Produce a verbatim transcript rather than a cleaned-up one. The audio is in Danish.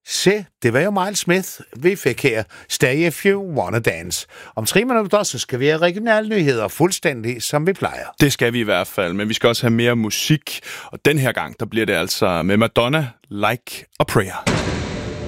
Se, det var jo Miles Smith, vi fik her. Stay if you wanna dance. Om tre minutter, så skal vi have regionale nyheder fuldstændig, som vi plejer. Det skal vi i hvert fald, men vi skal også have mere musik. Og den her gang, der bliver det altså med Madonna, Like a Prayer.